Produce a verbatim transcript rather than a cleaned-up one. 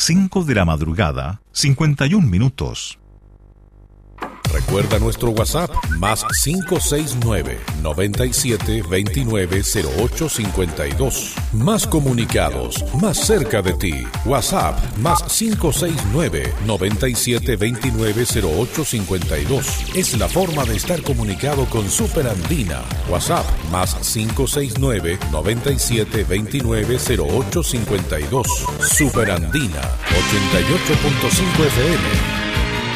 cinco de la madrugada, cincuenta y un minutos. Recuerda nuestro WhatsApp, más cinco seis nueve, nueve siete dos nueve, cero ocho cinco dos. Más comunicados, más cerca de ti. WhatsApp, más cinco seis nueve, nueve siete dos nueve, cero ocho cinco dos. Es la forma de estar comunicado con Super Andina. WhatsApp, más cinco seis nueve, nueve siete dos nueve, cero ocho cinco dos. Super Andina, ochenta y ocho punto cinco F M.